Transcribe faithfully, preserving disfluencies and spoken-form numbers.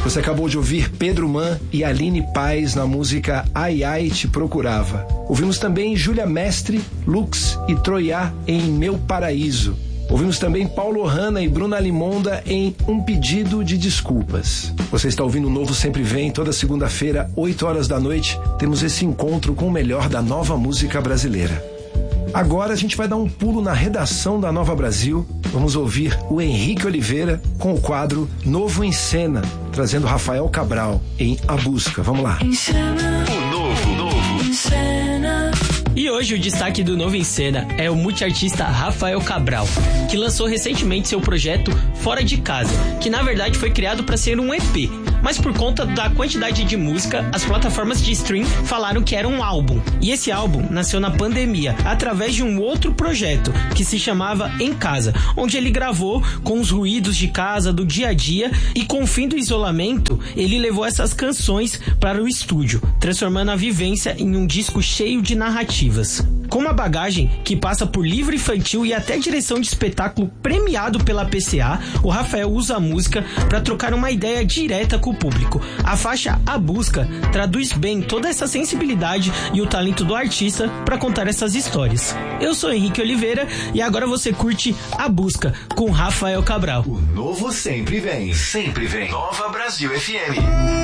Você acabou de ouvir Pedro Man e Aline Paz na música Ai Ai Te Procurava. Ouvimos também Júlia Mestre, Lux e Troiá em Meu Paraíso. Ouvimos também Paulo Hanna e Bruna Limonda em Um Pedido de Desculpas. Você está ouvindo o Novo Sempre Vem, toda segunda-feira, oito horas da noite. Temos esse encontro com o melhor da nova música brasileira. Agora a gente vai dar um pulo na redação da Nova Brasil. Vamos ouvir o Henrique Oliveira com o quadro Novo em Cena, trazendo Rafael Cabral em A Busca. Vamos lá. O novo, novo. Em cena. E hoje o destaque do Novo em Cena é o multiartista Rafael Cabral, que lançou recentemente seu projeto Fora de Casa, que na verdade foi criado para ser um E P, mas por conta da quantidade de música, as plataformas de stream falaram que era um álbum. E esse álbum nasceu na pandemia, através de um outro projeto, que se chamava Em Casa, onde ele gravou com os ruídos de casa, do dia a dia, e com o fim do isolamento, ele levou essas canções para o estúdio, transformando a vivência em um disco cheio de narrativas. Com uma bagagem que passa por livro infantil e até direção de espetáculo premiado pela P C A, o Rafael usa a música para trocar uma ideia direta com o público. A faixa A Busca traduz bem toda essa sensibilidade e o talento do artista para contar essas histórias. Eu sou Henrique Oliveira e agora você curte A Busca com Rafael Cabral. O novo sempre vem, sempre vem. Nova Brasil F M.